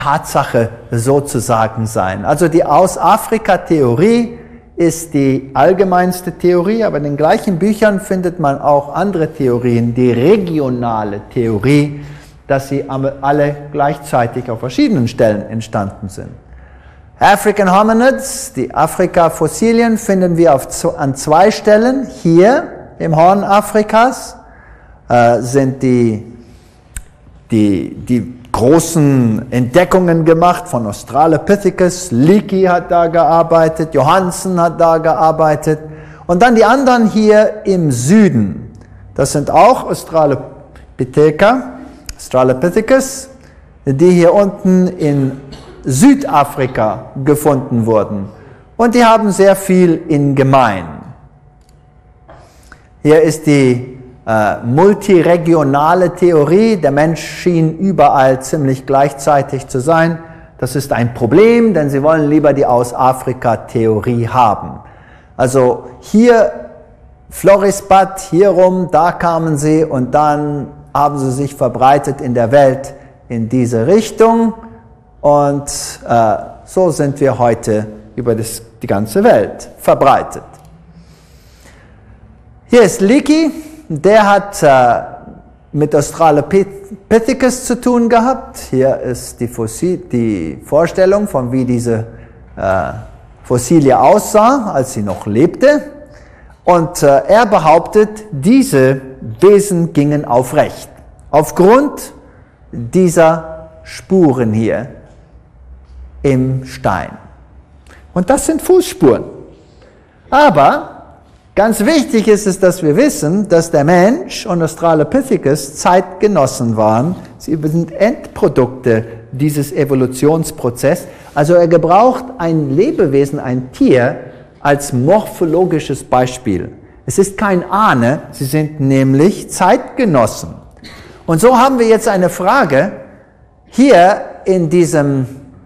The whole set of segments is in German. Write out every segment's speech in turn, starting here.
Tatsache sozusagen sein. Also die Aus-Afrika-Theorie ist die allgemeinste Theorie, aber in den gleichen Büchern findet man auch andere Theorien, die regionale Theorie, dass sie alle gleichzeitig auf verschiedenen Stellen entstanden sind. African Hominids, die Afrika-Fossilien, finden wir an 2 Stellen. Hier im Horn Afrikas sind die großen Entdeckungen gemacht von Australopithecus. Leakey hat da gearbeitet, Johansen hat da gearbeitet. Und dann die anderen hier im Süden. Das sind auch Australopithecus, die hier unten in Südafrika gefunden wurden. Und die haben sehr viel in gemein. Hier ist die multiregionale Theorie. Der Mensch schien überall ziemlich gleichzeitig zu sein. Das ist ein Problem, denn sie wollen lieber die Aus-Afrika-Theorie haben. Also hier Florisbad, hier rum, da kamen sie und dann haben sie sich verbreitet in der Welt in diese Richtung. Und so sind wir heute über die ganze Welt verbreitet. Hier ist Leakey, der hat mit Australopithecus zu tun gehabt. Hier ist die Vorstellung von wie diese Fossilie aussah, als sie noch lebte. Und er behauptet, diese Wesen gingen aufrecht, aufgrund dieser Spuren hier im Stein. Und das sind Fußspuren. Aber ganz wichtig ist es, dass wir wissen, dass der Mensch und Australopithecus Zeitgenossen waren. Sie sind Endprodukte dieses Evolutionsprozesses. Also er gebraucht ein Lebewesen, ein Tier, als morphologisches Beispiel. Es ist kein Ahne, sie sind nämlich Zeitgenossen. Und so haben wir jetzt eine Frage. Hier in diesem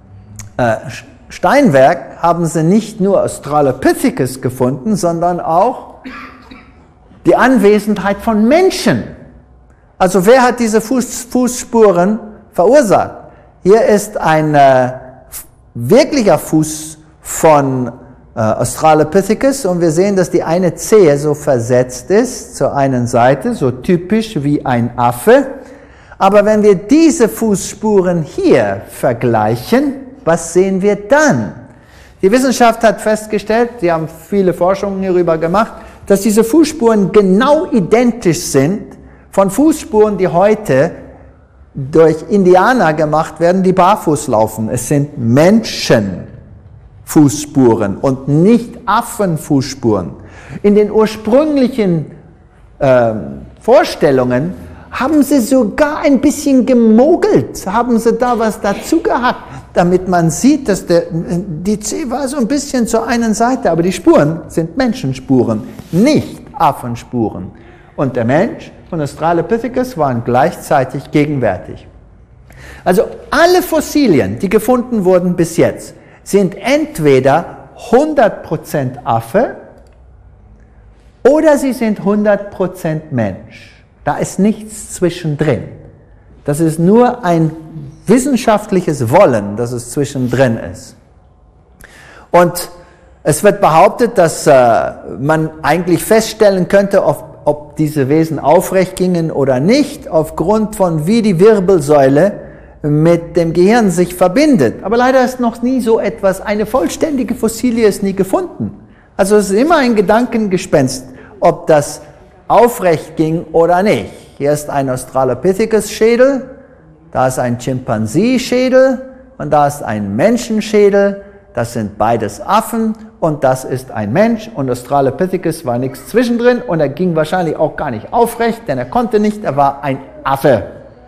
Steinwerk haben sie nicht nur Australopithecus gefunden, sondern auch die Anwesenheit von Menschen. Also wer hat diese Fußspuren verursacht? Hier ist ein wirklicher Fuß von Australopithecus und wir sehen, dass die eine Zehe so versetzt ist zur einen Seite, so typisch wie ein Affe. Aber wenn wir diese Fußspuren hier vergleichen, was sehen wir dann? Die Wissenschaft hat festgestellt, sie haben viele Forschungen hierüber gemacht, dass diese Fußspuren genau identisch sind von Fußspuren, die heute durch Indianer gemacht werden, die barfuß laufen. Es sind Menschenfußspuren und nicht Affenfußspuren. In den ursprünglichen Vorstellungen haben sie sogar ein bisschen gemogelt, haben sie da was dazu gehabt, damit man sieht, dass die Zehe war so ein bisschen zur einen Seite, aber die Spuren sind Menschenspuren, nicht Affenspuren. Und der Mensch und Australopithecus waren gleichzeitig gegenwärtig. Also alle Fossilien, die gefunden wurden bis jetzt, sind entweder 100% Affe oder sie sind 100% Mensch. Da ist nichts zwischendrin. Das ist nur ein wissenschaftliches Wollen, dass es zwischendrin ist. Und es wird behauptet, dass man eigentlich feststellen könnte, ob diese Wesen aufrecht gingen oder nicht, aufgrund von wie die Wirbelsäule mit dem Gehirn sich verbindet. Aber leider ist noch nie so etwas, eine vollständige Fossilie ist nie gefunden. Also es ist immer ein Gedankengespenst, ob das aufrecht ging oder nicht. Hier ist ein Australopithecus-Schädel, da ist ein Chimpanzee-Schädel und da ist ein Menschenschädel. Das sind beides Affen und das ist ein Mensch und Australopithecus war nichts zwischendrin und er ging wahrscheinlich auch gar nicht aufrecht, denn er konnte nicht, er war ein Affe.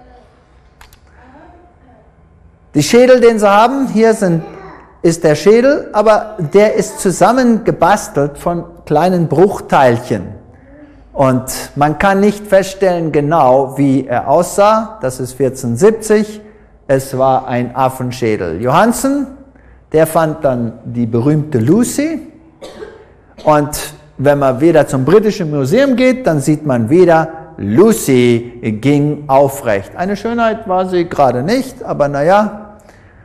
Die Schädel, den sie haben, hier ist der Schädel, aber der ist zusammengebastelt von kleinen Bruchteilchen. Und man kann nicht feststellen genau, wie er aussah. Das ist 1470. Es war ein Affenschädel. Johansen, der fand dann die berühmte Lucy. Und wenn man wieder zum Britischen Museum geht, dann sieht man wieder, Lucy ging aufrecht. Eine Schönheit war sie gerade nicht, aber naja,